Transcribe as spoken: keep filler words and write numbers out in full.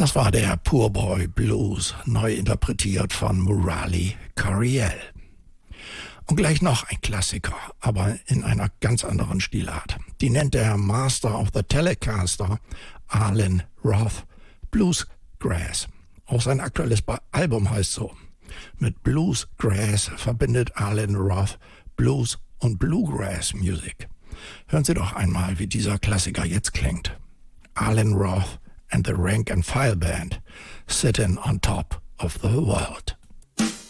Das war der Poor Boy Blues, neu interpretiert von Murali Coryell. Und gleich noch ein Klassiker, aber in einer ganz anderen Stilart. Die nennt der Master of the Telecaster, Arlen Roth, Bluesgrass. Auch sein aktuelles Album heißt so. Mit Bluesgrass verbindet Arlen Roth Blues und Bluegrass Music. Hören Sie doch einmal, wie dieser Klassiker jetzt klingt. Arlen Roth and the Rank and File Band, Sitting on Top of the World.